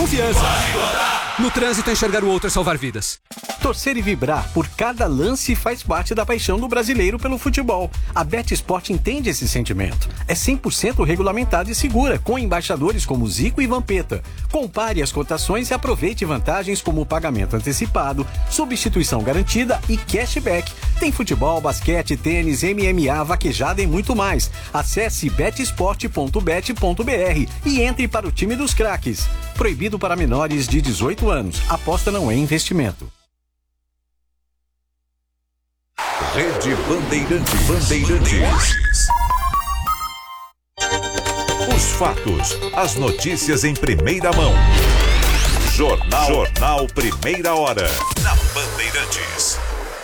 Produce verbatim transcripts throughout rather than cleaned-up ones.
confiança. No trânsito, enxergar o outro é salvar vidas. Torcer e vibrar por cada lance faz parte da paixão do brasileiro pelo futebol. A BetSport entende esse sentimento. É cem por cento regulamentada e segura, com embaixadores como Zico e Vampeta. Compare as cotações e aproveite vantagens como pagamento antecipado, substituição garantida e cashback. Tem futebol, basquete, tênis, M M A, vaquejada e muito mais. Acesse betsport ponto bet ponto br e entre para o time dos craques. Proibido para menores de dezoito anos. Aposta não é investimento. Rede Bandeirantes. Bandeirantes. Os fatos, as notícias em primeira mão. Jornal, Jornal Primeira Hora. Na Bandeirantes.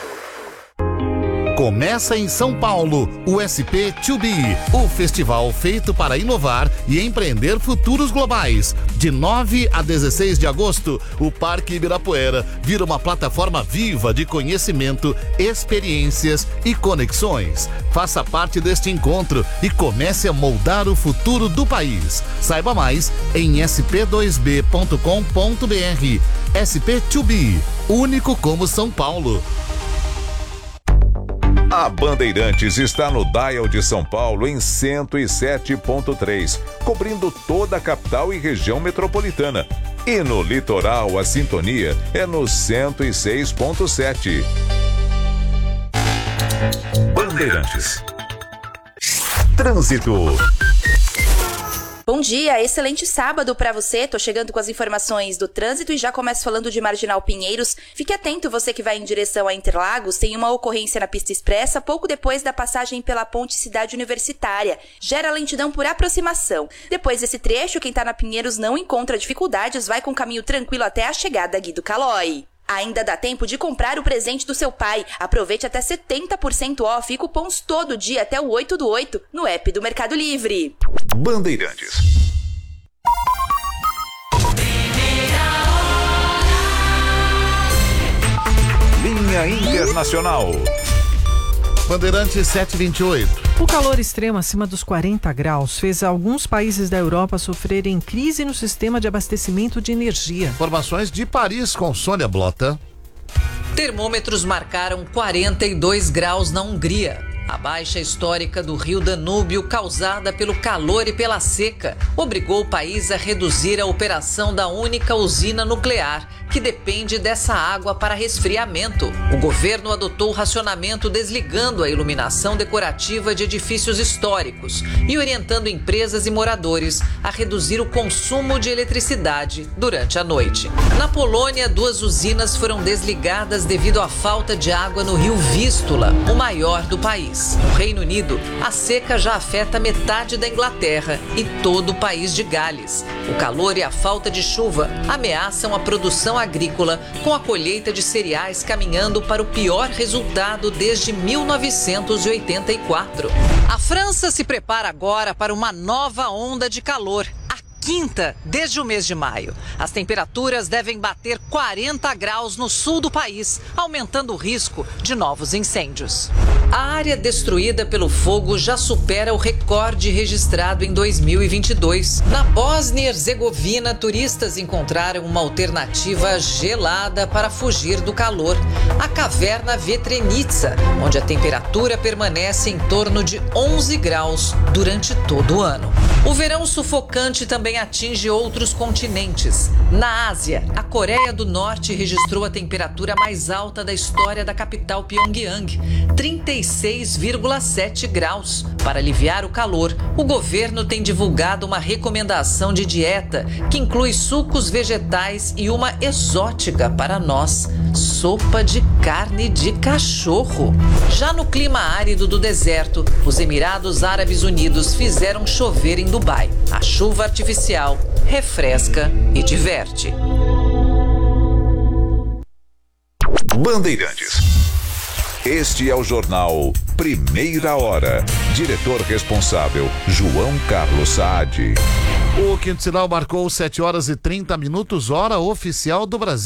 Começa em São Paulo o S P dois B, o festival feito para inovar e empreender futuros globais. De nove a dezesseis de agosto, o Parque Ibirapuera vira uma plataforma viva de conhecimento, experiências e conexões. Faça parte deste encontro e comece a moldar o futuro do país. Saiba mais em s p dois b ponto com ponto b r. S P dois B, único como São Paulo. A Bandeirantes está no Dial de São Paulo em cento e sete ponto três, cobrindo toda a capital e região metropolitana. E no litoral, a sintonia é no cento e seis ponto sete. Bandeirantes. Trânsito. Bom dia, excelente sábado para você. Tô chegando com as informações do trânsito e já começo falando de Marginal Pinheiros. Fique atento, você que vai em direção a Interlagos, tem uma ocorrência na pista expressa pouco depois da passagem pela ponte Cidade Universitária. Gera lentidão por aproximação. Depois desse trecho, quem tá na Pinheiros não encontra dificuldades, vai com caminho tranquilo até a chegada Guido Calói. Ainda dá tempo de comprar o presente do seu pai. Aproveite até setenta por cento off e cupons todo dia até o oito do oito no app do Mercado Livre. Bandeirantes. Linha Internacional. Bandeirantes sete e vinte e oito. O calor extremo acima dos quarenta graus fez alguns países da Europa sofrerem crise no sistema de abastecimento de energia. Informações de Paris com Sônia Blota. Termômetros marcaram quarenta e dois graus na Hungria. A baixa histórica do rio Danúbio, causada pelo calor e pela seca, obrigou o país a reduzir a operação da única usina nuclear, que depende dessa água para resfriamento. O governo adotou o racionamento desligando a iluminação decorativa de edifícios históricos e orientando empresas e moradores a reduzir o consumo de eletricidade durante a noite. Na Polônia, duas usinas foram desligadas devido à falta de água no rio Vístula, o maior do país. No Reino Unido, a seca já afeta metade da Inglaterra e todo o país de Gales. O calor e a falta de chuva ameaçam a produção agrícola, com a colheita de cereais caminhando para o pior resultado desde mil novecentos e oitenta e quatro. A França se prepara agora para uma nova onda de calor. Quinta, desde o mês de maio. As temperaturas devem bater quarenta graus no sul do país, aumentando o risco de novos incêndios. A área destruída pelo fogo já supera o recorde registrado em dois mil e vinte e dois. Na Bósnia e Herzegovina, turistas encontraram uma alternativa gelada para fugir do calor: a caverna Vetrenica, onde a temperatura permanece em torno de onze graus durante todo o ano. O verão sufocante também atinge outros continentes. Na Ásia, a Coreia do Norte registrou a temperatura mais alta da história da capital Pyongyang, trinta e seis vírgula sete graus. Para aliviar o calor, o governo tem divulgado uma recomendação de dieta que inclui sucos vegetais e uma exótica para nós: sopa de carne de cachorro. Já no clima árido do deserto, os Emirados Árabes Unidos fizeram chover em Dubai. A chuva artificial refresca e diverte. Bandeirantes. Este é o jornal Primeira Hora. Diretor responsável, João Carlos Saad. O quinto sinal marcou sete horas e trinta minutos, hora oficial do Brasil.